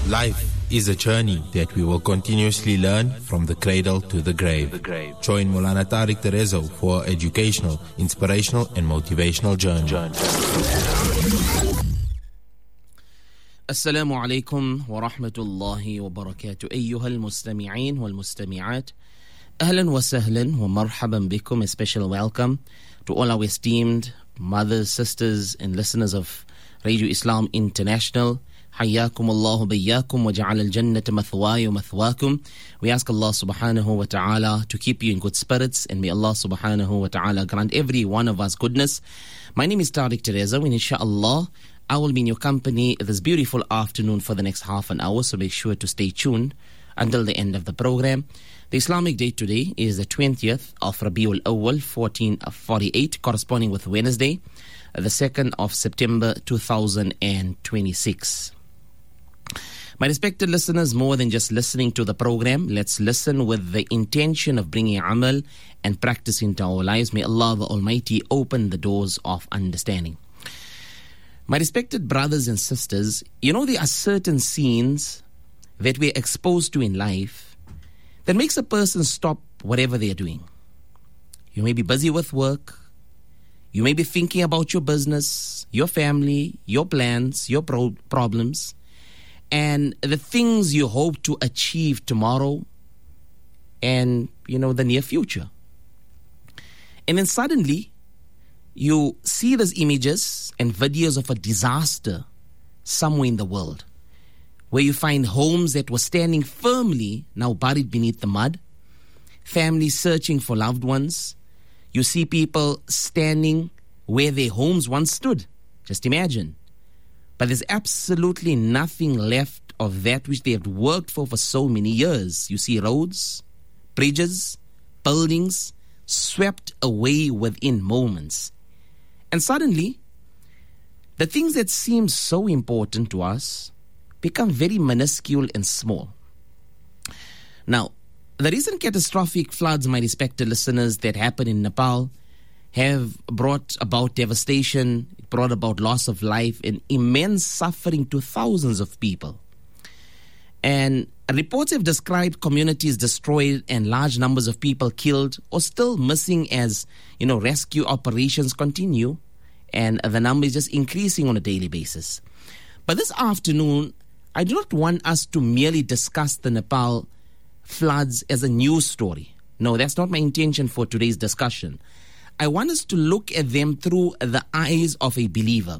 Life is a journey that we will continuously learn from the cradle to the grave. Join Maulana Tariq Terezo for an educational, inspirational and motivational journey. السلام عليكم ورحمة الله وبركاته أيها المستمعين والمستمعات أهلا وسهلا ومرحبا بكم. A special welcome to all our esteemed mothers, sisters and listeners of Radio Islam International. حياكم الله بياكم وجعل الجنة مثواي ومثواكم. We ask Allah subhanahu wa ta'ala to keep you in good spirits, and may Allah subhanahu wa ta'ala grant every one of us goodness. My name is Tariq Terezo, and inshallah I will be in your company this beautiful afternoon for the next half an hour, so make sure to stay tuned until the end of the program. The Islamic date today is the 20th of Rabiul Awwal 1448, corresponding with Wednesday, the 2nd of September 2026. My respected listeners, more than just listening to the program, let's listen with the intention of bringing amal and practice into our lives. May Allah the Almighty open the doors of understanding. My respected brothers and sisters, you know there are certain scenes that we're exposed to in life that makes a person stop whatever they're doing. You may be busy with work. You may be thinking about your business, your family, your plans, your problems, and the things you hope to achieve tomorrow and, the near future. And then suddenly, you see these images and videos of a disaster somewhere in the world, where you find homes that were standing firmly now buried beneath the mud, families searching for loved ones. You see people standing where their homes once stood. Just imagine. But there's absolutely nothing left of that which they have worked for so many years. You see roads, bridges, buildings swept away within moments. And suddenly, the things that seem so important to us become very minuscule and small. Now, the recent catastrophic floods, my respected listeners, that happened in Nepal have brought about devastation, it brought about loss of life and immense suffering to thousands of people. And reports have described communities destroyed and large numbers of people killed or still missing as, rescue operations continue, and the number is just increasing on a daily basis. But this afternoon, I do not want us to merely discuss the Nepal floods as a news story. No, that's not my intention for today's discussion. I want us to look at them through the eyes of a believer.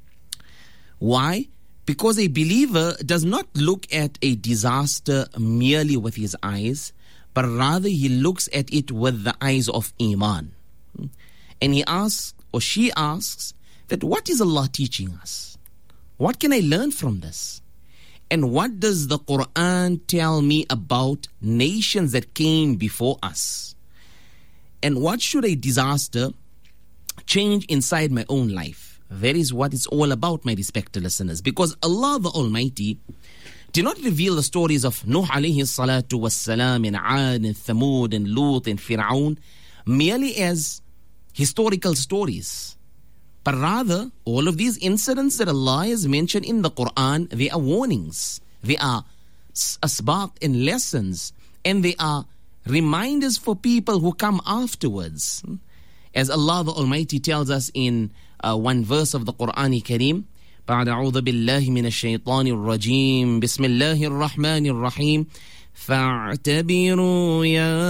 Why? Because a believer does not look at a disaster merely with his eyes, but rather he looks at it with the eyes of Iman. And he asks, or she asks, that what is Allah teaching us? What can I learn from this? And what does the Quran tell me about nations that came before us? And what should a disaster change inside my own life? That is what it's all about, my respected listeners. Because Allah the Almighty did not reveal the stories of Nuh alayhi salatu wassalam and Ad and Thamud and Lut and Fir'aun merely as historical stories. But rather, all of these incidents that Allah has mentioned in the Quran, they are warnings. They are asbaq and lessons. And they are reminders for people who come afterwards. As Allah the Almighty tells us in one verse of the Quran Kareem, بعد أعوذ بالله من الشيطان الرجيم بسم الله الرحمن الرحيم فاعتبروا يا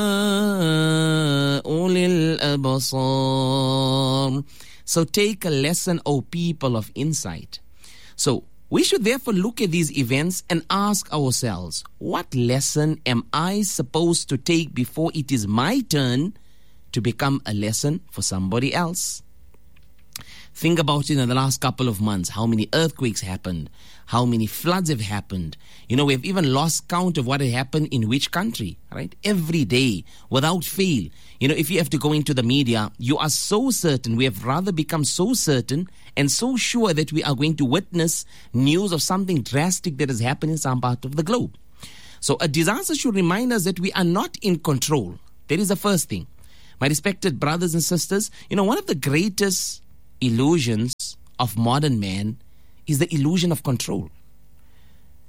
أولي الأبصار. So take a lesson, O people of insight. So we should therefore look at these events and ask ourselves, what lesson am I supposed to take before it is my turn to become a lesson for somebody else? Think about it in the last couple of months, how many earthquakes happened, how many floods have happened. We've even lost count of what had happened in which country, right? Every day, without fail. If you have to go into the media, you are so certain, we have rather become so certain and so sure that we are going to witness news of something drastic that has happened in some part of the globe. So a disaster should remind us that we are not in control. That is the first thing. My respected brothers and sisters, one of the greatest illusions of modern man is the illusion of control.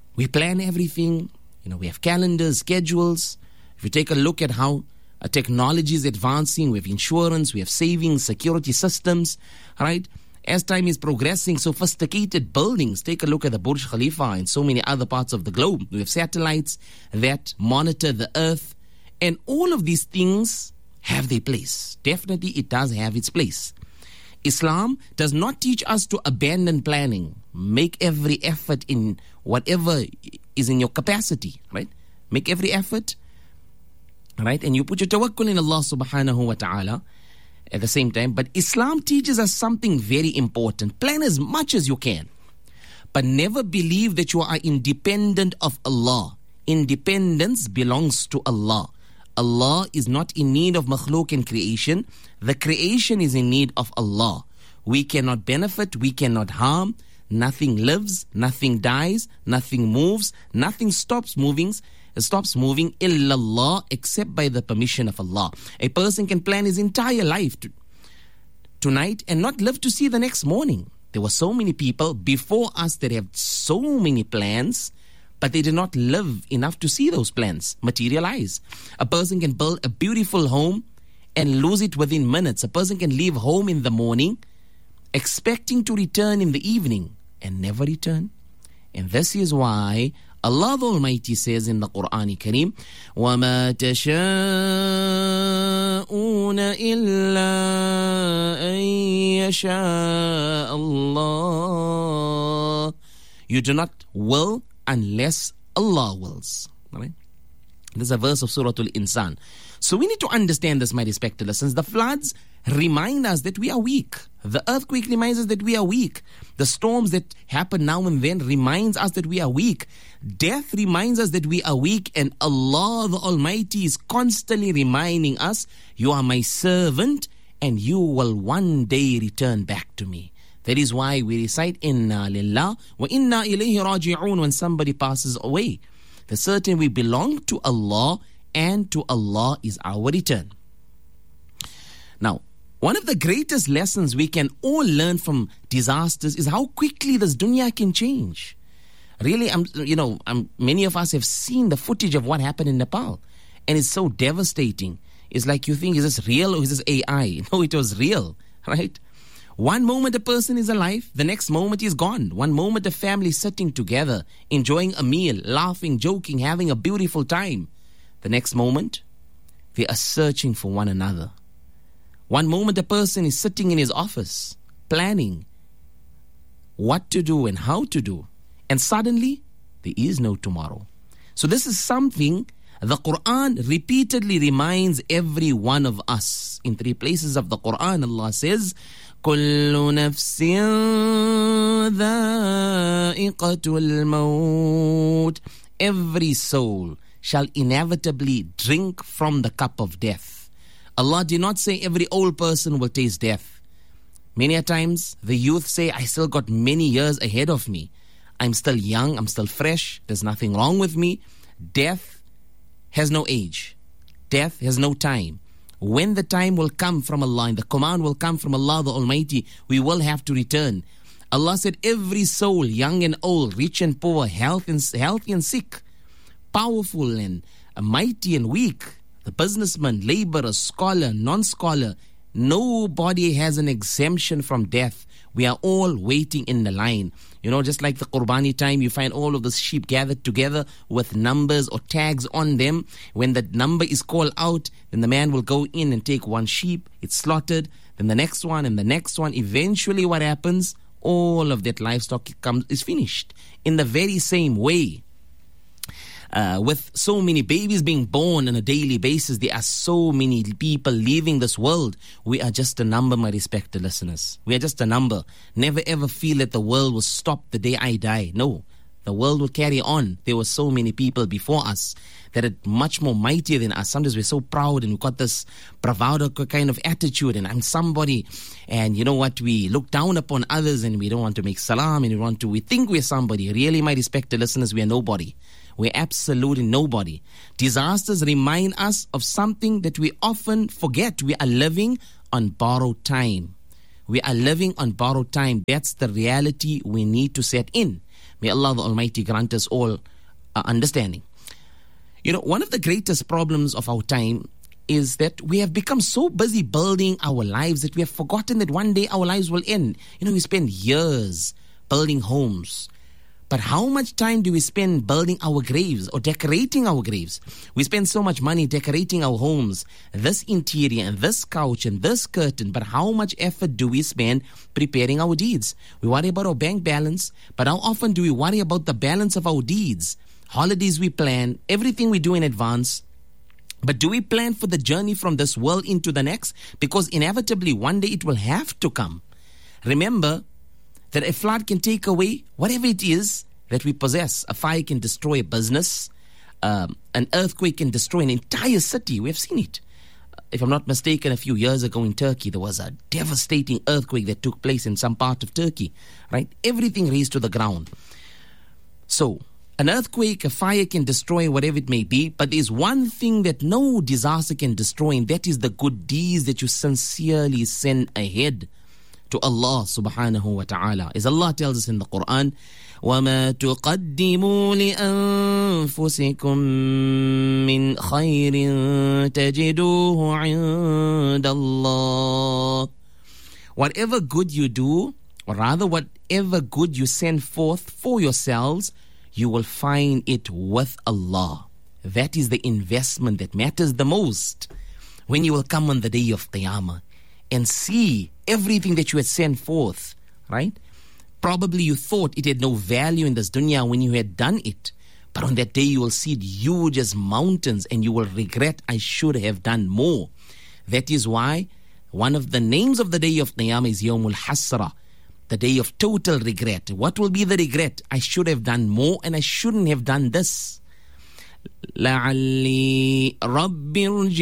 We plan everything. We have calendars, schedules. If you take a look at how technology is advancing, we have insurance, we have savings, security systems, right? As time is progressing, sophisticated buildings. Take a look at the Burj Khalifa and so many other parts of the globe. We have satellites that monitor the earth. And all of these things have their place. Definitely it does have its place. Islam does not teach us to abandon planning. Make every effort in whatever is in your capacity, right? Make every effort, right? And you put your tawakkul in Allah subhanahu wa ta'ala at the same time. But Islam teaches us something very important. Plan as much as you can, but never believe that you are independent of Allah. Independence belongs to Allah. Allah is not in need of makhluk and creation. The creation is in need of Allah. We cannot benefit, we cannot harm. Nothing lives, nothing dies, nothing moves, nothing stops moving illallah, except by the permission of Allah. A person can plan his entire life tonight and not live to see the next morning. There were so many people before us that have so many plans, but they did not live enough to see those plans materialize. A person can build a beautiful home and lose it within minutes. A person can leave home in the morning expecting to return in the evening and never return. And this is why Allah the Almighty says in the Quran Kareem, وَمَا تَشَاءُونَ إِلَّا أَن يَشَاءَ اللَّهُ. You do not will unless Allah wills. Right? This is a verse of Surah Al-Insan. So we need to understand this, my respected listeners. The floods remind us that we are weak. The earthquake reminds us that we are weak. The storms that happen now and then reminds us that we are weak. Death reminds us that we are weak. And Allah the Almighty is constantly reminding us, you are my servant and you will one day return back to me. That is why we recite Inna Lillah wa Inna Ilayhi Raji'un when somebody passes away. The certain we belong to Allah and to Allah is our return. Now, one of the greatest lessons we can all learn from disasters is how quickly this dunya can change. Really, many of us have seen the footage of what happened in Nepal, and it's so devastating. It's like you think, is this real or is this AI? No, it was real, right? One moment a person is alive, the next moment he's gone. One moment a family sitting together, enjoying a meal, laughing, joking, having a beautiful time. The next moment, they are searching for one another. One moment a person is sitting in his office, planning what to do and how to do. And suddenly, there is no tomorrow. So this is something the Quran repeatedly reminds every one of us. In 3 places of the Quran, Allah says, كُلُّ نَفْسٍ ذَائِقَةُ الْمَوْتِ. Every soul shall inevitably drink from the cup of death. Allah did not say every old person will taste death. Many a times, the youth say, I still got many years ahead of me. I'm still young, I'm still fresh, there's nothing wrong with me. Death has no age. Death has no time. When the time will come from Allah and the command will come from Allah the Almighty, we will have to return. Allah said every soul, young and old, rich and poor, healthy and sick, powerful and mighty and weak, the businessman, laborer, scholar, non-scholar, nobody has an exemption from death. We are all waiting in the line. Just like the Qurbani time, you find all of the sheep gathered together with numbers or tags on them. When that number is called out, then the man will go in and take one sheep. It's slaughtered. Then the next one and the next one. Eventually what happens? All of that livestock is finished. In the very same way, with so many babies being born on a daily basis, there are so many people leaving this world. We are just a number, my respected listeners. We are just a number. Never ever feel that the world will stop the day I die. No, the world will carry on. There were so many people before us that are much more mightier than us. Sometimes we're so proud and we've got this bravado kind of attitude and I'm somebody. And you know what? We look down upon others and we don't want to make salam and we think we're somebody. Really, my respected listeners, we are nobody. We're absolutely nobody. Disasters remind us of something that we often forget. We are living on borrowed time. We are living on borrowed time. That's the reality we need to set in. May Allah the Almighty grant us all understanding. You know, one of the greatest problems of our time is that we have become so busy building our lives that we have forgotten that one day our lives will end. You know, we spend years building homes. But how much time do we spend building our graves or decorating our graves? We spend so much money decorating our homes, this interior and this couch and this curtain, but how much effort do we spend preparing our deeds? We worry about our bank balance, but how often do we worry about the balance of our deeds? Holidays we plan, everything we do in advance. But do we plan for the journey from this world into the next? Because inevitably one day it will have to come. Remember that a flood can take away whatever it is that we possess. A fire can destroy a business. An earthquake can destroy an entire city. We have seen it. If I'm not mistaken, a few years ago in Turkey, there was a devastating earthquake that took place in some part of Turkey. Right? Everything razed to the ground. So, an earthquake, a fire can destroy whatever it may be, but there's one thing that no disaster can destroy, and that is the good deeds that you sincerely send ahead to Allah subhanahu wa ta'ala. As Allah tells us in the Quran, وَمَا تُقَدِّمُوا لِأَنفُسِكُم مِّنْ خَيْرٍ تَجِدُوهُ عِندَ اللَّهِ. Whatever good you do, or rather whatever good you send forth for yourselves, you will find it with Allah. That is the investment that matters the most. When you will come on the day of Qiyamah and see everything that you had sent forth, right? Probably you thought it had no value in this dunya when you had done it. But on that day you will see it huge as mountains and you will regret, I should have done more. That is why one of the names of the day of Qiyamah is Yawmul Hasra, the day of total regret. What will be the regret? I should have done more and I shouldn't have done this. لَعَلِّي رَبِّ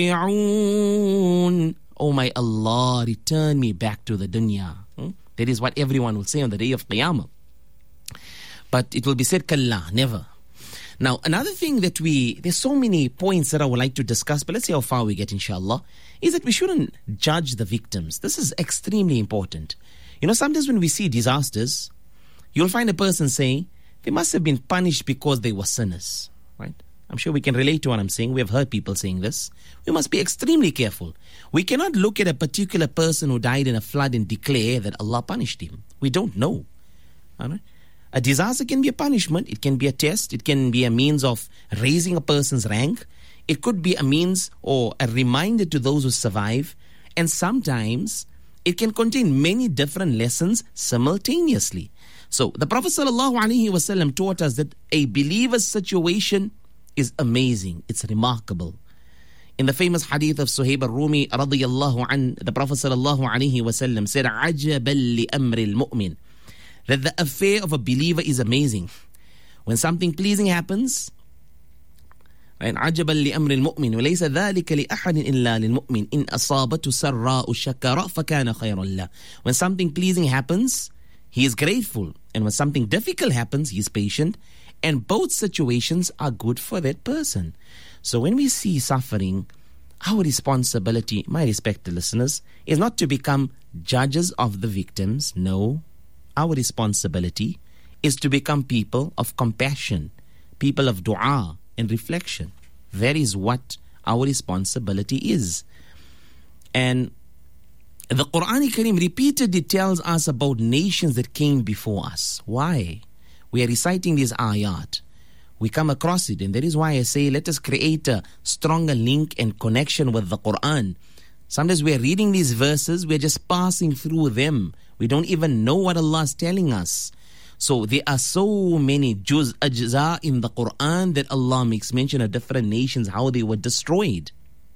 ارْجِعُونَ. Oh my Allah, return me back to the dunya. That is what everyone will say on the day of Qiyamah. But it will be said, Kalla, never. Now, another thing that there's so many points that I would like to discuss, but let's see how far we get, inshallah, is that we shouldn't judge the victims. This is extremely important. You know, sometimes when we see disasters, you'll find a person saying, they must have been punished because they were sinners, right? I'm sure we can relate to what I'm saying. We have heard people saying this. We must be extremely careful. We cannot look at a particular person who died in a flood and declare that Allah punished him. We don't know. All right? A disaster can be a punishment. It can be a test. It can be a means of raising a person's rank. It could be a means or a reminder to those who survive. And sometimes it can contain many different lessons simultaneously. So the Prophet ﷺ taught us that a believer's situation is amazing. It's remarkable. In the famous hadith of Suhaib al-Rumi radiyallahu an, the Prophet ﷺ said, عَجَبًا لِأَمْرِ الْمُؤْمِنِ, that the affair of a believer is amazing. When something pleasing happens, right? عَجَبًا لِأَمْرِ الْمُؤْمِنِ وَلَيْسَ ذَلِكَ لِأَحَدٍ إِلَّا لِلْمُؤْمِنِ إِنْ أَصَابَتُ سَرَّاءُ شَكَرَ فَكَانَ خَيْرًا لَهُ. When something pleasing happens, he is grateful. And when something difficult happens, he is patient. And both situations are good for that person. So when we see suffering, our responsibility, my respected listeners, is not to become judges of the victims. No. Our responsibility is to become people of compassion, people of dua and reflection. That is what our responsibility is. And the Quran Kareem repeatedly tells us about nations that came before us. Why? We are reciting these ayat. We come across it, and that is why I say let us create a stronger link and connection with the Quran. Sometimes we are reading these verses, we are just passing through them. We don't even know what Allah is telling us. So there are so many ajza in the Quran that Allah makes mention of different nations, how they were destroyed.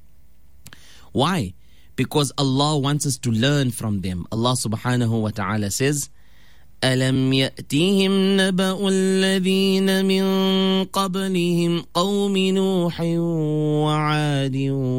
Why? Because Allah wants us to learn from them. Allah subhanahu wa ta'ala says, أَلَمْ يَأْتِهِمْ نَبَأُ الَّذِينَ مِنْ قَبْلِهِمْ قَوْمِ نُوحٍ وَعَادٍ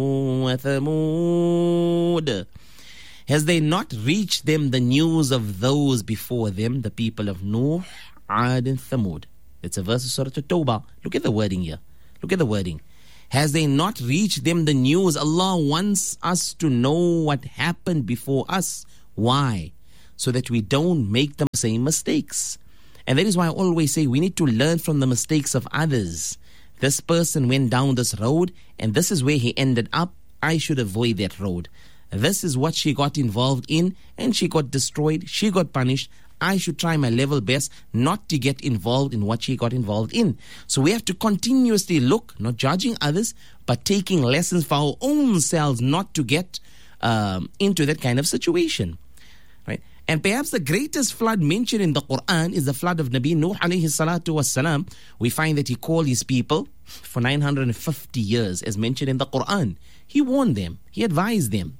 وَثَمُودَ. Has they not reached them the news of those before them, the people of Nuh, Ad and Thamud? It's a verse of Surah At-Tawbah. Look at the wording here. Look at the wording. Has they not reached them the news? Allah wants us to know what happened before us. Why? So that we don't make the same mistakes. And that is why I always say we need to learn from the mistakes of others. This person went down this road and this is where he ended up. I should avoid that road. This is what she got involved in and she got destroyed. She got punished. I should try my level best not to get involved in what she got involved in. So we have to continuously look, not judging others, but taking lessons for our own selves not to get into that kind of situation. Right? And perhaps the greatest flood mentioned in the Quran is the flood of Nabi Nuh alayhi salatu wassalam. We find that he called his people for 950 years as mentioned in the Quran. He warned them. He advised them.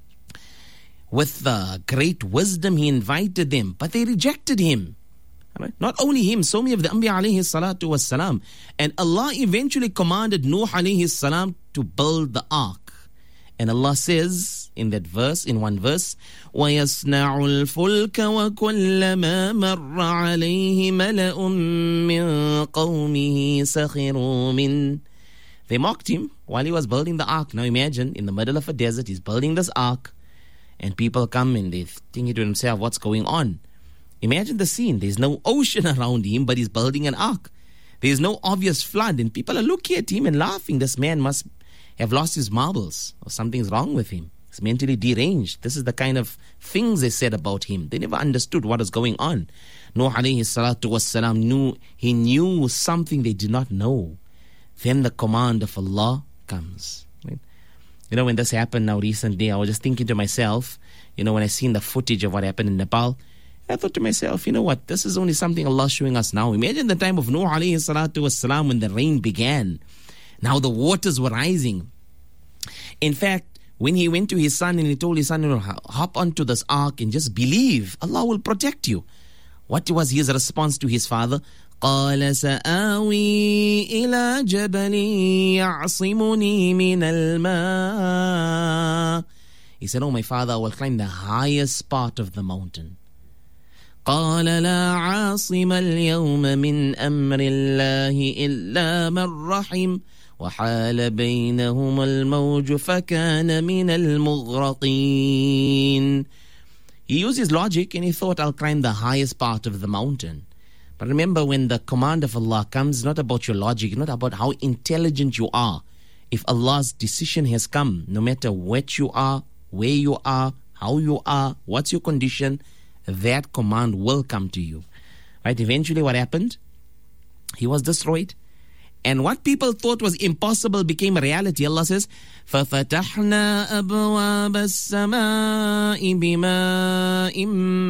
With great wisdom, he invited them, but they rejected him. Right? Not only him, so many of the Anbiya alayhi salatu wassalam. And Allah eventually commanded Nuh alayhi salam to build the ark. And Allah says in that verse, in one verse, وَيَصْنَعُ الْفُلْكَ وَكُلَّمَا مَرَّ عَلَيْهِ مَلَأٌ مِّن قَوْمِهِ سَخِرُوا مِنْهُ. They mocked him while he was building the ark. Now imagine, in the middle of a desert, he's building this ark. And people come and they think to themselves, what's going on? Imagine the scene. There's no ocean around him, but he's building an ark. There's no obvious flood. And people are looking at him and laughing. This man must have lost his marbles or something's wrong with him. He's mentally deranged. This is the kind of things they said about him. They never understood what was going on. Nuh alayhi salatu wassalam knew something they did not know. Then the command of Allah comes. Right? You know, when this happened now recently, I was just thinking to myself, you know, when I seen the footage of what happened in Nepal, I thought to myself, you know what, this is only something Allah showing us now. Imagine the time of Nuh alayhi salatu wassalam when the rain began. Now the waters were rising. In fact, when he went to his son and he told his son, you know, hop onto this ark and just believe, Allah will protect you. What was his response to his father? قال سآوي إلى جبل يعصمني من الماء. He said, oh my father, I will climb the highest part of the mountain. قال لا عاصم اليوم من أمر الله إلا من رحم وحال بينهما الموج فكان من المغرقين. He used his logic and he thought, I'll climb the highest part of the mountain. But remember, when the command of Allah comes, it's not about your logic, not about how intelligent you are. If Allah's decision has come, no matter what you are, where you are, how you are, what's your condition, that command will come to you. Right? Eventually what happened? He was destroyed. And what people thought was impossible became a reality. Allah says, فَفَتَحْنَا أَبْوَابَ السَّمَاءِ بِمَاءٍ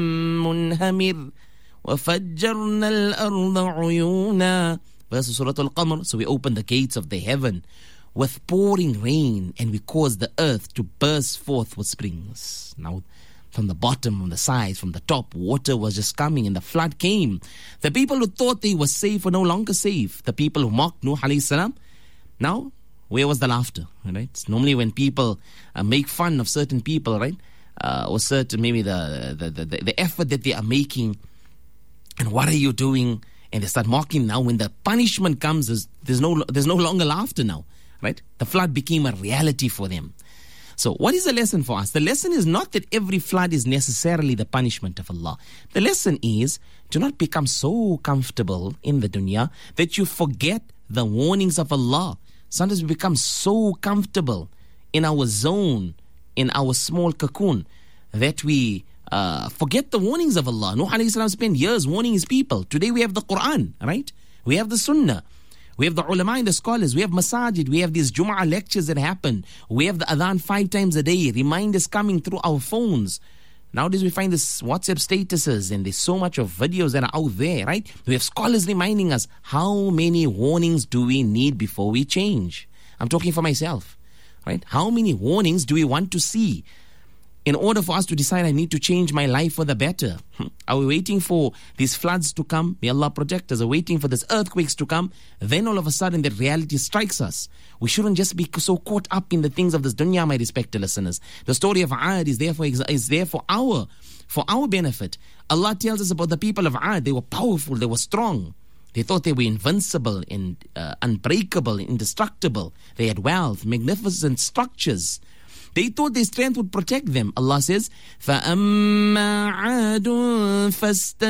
مُنْهَمِرٍ وَفَجَّرْنَا الْأَرْضَ عُيُونًا. Verse of Surah Al-Qamar. So we opened the gates of the heaven with pouring rain and we caused the earth to burst forth with springs. Now, from the bottom, from the sides, from the top, water was just coming and the flood came. The people who thought they were safe were no longer safe. The people who mocked Nuh alayhi salam. Now, where was the laughter? Right? It's normally when people make fun of certain people, right? Or certain, maybe the effort that they are making. And what are you doing? And they start mocking. Now when the punishment comes, there's no longer laughter now, right? The flood became a reality for them. So what is the lesson for us? The lesson is not that every flood is necessarily the punishment of Allah. The lesson is to not become so comfortable in the dunya that you forget the warnings of Allah. Sometimes we become so comfortable in our zone, in our small cocoon, that we forget the warnings of Allah. Nuh alayhi salam spent years warning his people. Today we have the Quran, right? We have the Sunnah. We have the ulama and the scholars. We have masajid. We have these Jum'ah lectures that happen. We have the adhan 5 times a day. Reminders coming through our phones. Nowadays we find this WhatsApp statuses and there's so much of videos that are out there, right? We have scholars reminding us. How many warnings do we need before we change? I'm talking for myself, right? How many warnings do we want to see in order for us to decide I need to change my life for the better? Are we waiting for these floods to come? May Allah protect us. Are we waiting for these earthquakes to come? Then all of a sudden that reality strikes us. We shouldn't just be so caught up in the things of this dunya, my respected listeners. The story of Aad is there for our benefit. Allah tells us about the people of Aad. They were powerful, they were strong. They thought they were invincible and unbreakable, indestructible. They had wealth, magnificent structures. They thought their strength would protect them. Allah says, فَأَمَّا عَادٌ